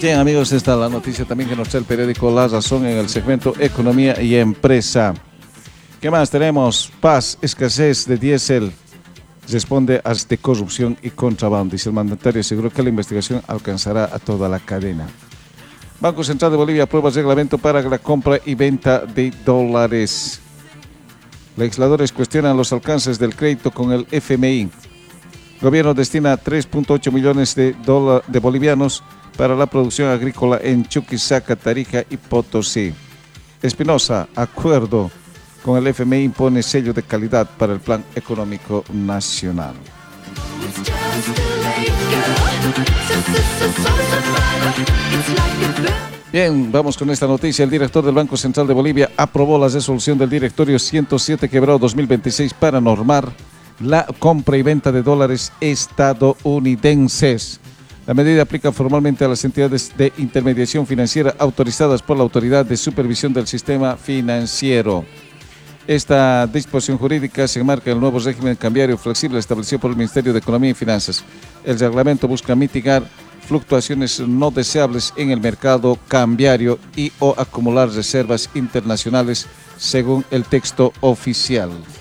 Bien, amigos, esta es la noticia también que nos trae el periódico La Razón en el segmento Economía y Empresa. ¿Qué más tenemos? Paz, escasez de diésel responde a de corrupción y contrabando. Dice el mandatario, aseguró que la investigación alcanzará a toda la cadena. Banco Central de Bolivia aprueba reglamento para la compra y venta de dólares. Legisladores cuestionan los alcances del crédito con el FMI. Gobierno destina 3.8 millones de bolivianos para la producción agrícola en Chuquisaca, Tarija y Potosí. Espinosa, acuerdo con el FMI, impone sello de calidad para el Plan Económico Nacional. Bien, vamos con esta noticia. El director del Banco Central de Bolivia aprobó la resolución del Directorio 107/2026 para normar la compra y venta de dólares estadounidenses. La medida aplica formalmente a las entidades de intermediación financiera autorizadas por la Autoridad de Supervisión del Sistema Financiero. Esta disposición jurídica se enmarca en el nuevo régimen cambiario flexible establecido por el Ministerio de Economía y Finanzas. El reglamento busca mitigar fluctuaciones no deseables en el mercado cambiario y o acumular reservas internacionales, según el texto oficial.